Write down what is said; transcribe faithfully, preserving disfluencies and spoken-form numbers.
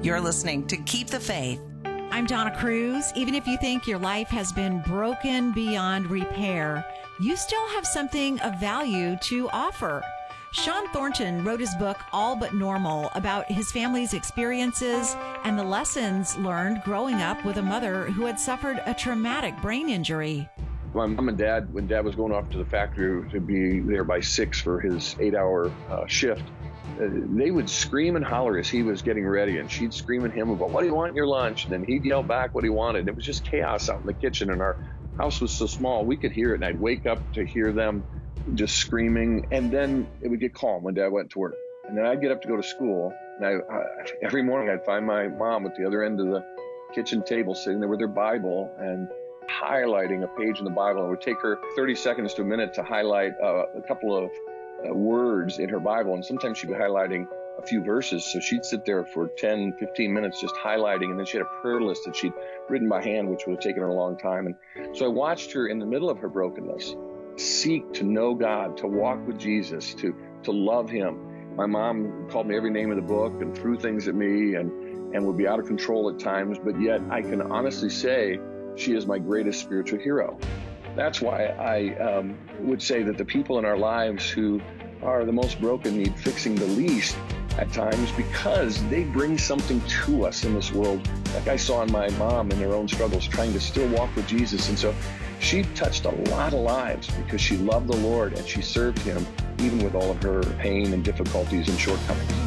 You're listening to Keep the Faith. I'm Donna Cruz. Even if you think your life has been broken beyond repair, you still have something of value to offer. Sean Thornton wrote his book, All But Normal, about his family's experiences and the lessons learned growing up with a mother who had suffered a traumatic brain injury. My mom and dad, when dad was going off to the factory to be there by six for his eight-hour uh, shift, uh, they would scream and holler as he was getting ready, and she'd scream at him about, what do you want in your lunch? And then he'd yell back what he wanted. It was just chaos out in the kitchen, and our house was so small, we could hear it, and I'd wake up to hear them just screaming, and then it would get calm when dad went to work. And then I'd get up to go to school, and I, uh, every morning I'd find my mom at the other end of the kitchen table sitting there with her Bible and highlighting a page in the Bible. It would take her thirty seconds to a minute to highlight uh, a couple of uh, words in her Bible, and sometimes she'd be highlighting a few verses, so she'd sit there for ten, fifteen minutes just highlighting, and then she had a prayer list that she'd written by hand, which would have taken her a long time. And so I watched her in the middle of her brokenness seek to know God, to walk with Jesus, to to love Him. My mom called me every name of the book and threw things at me and, and would be out of control at times, but yet I can honestly say she is my greatest spiritual hero. That's why I um, would say that the people in our lives who are the most broken need fixing the least at times, because they bring something to us in this world, like I saw in my mom in her own struggles, trying to still walk with Jesus. And so she touched a lot of lives because she loved the Lord and she served Him even with all of her pain and difficulties and shortcomings.